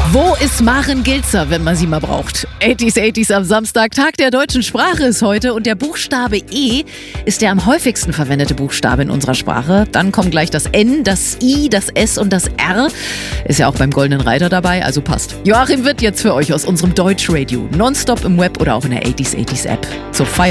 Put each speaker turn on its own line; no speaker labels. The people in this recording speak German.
Wo ist Maren Gilzer, wenn man sie mal braucht? 80s am Samstag, Tag der deutschen Sprache ist heute und der Buchstabe E ist der am häufigsten verwendete Buchstabe in unserer Sprache. Dann kommen gleich das N, das I, das S und das R. Ist ja auch beim Goldenen Reiter dabei, also passt. Joachim Witt jetzt für euch aus unserem Deutschradio. Nonstop im Web oder auch in der 80s App. Zur Feier.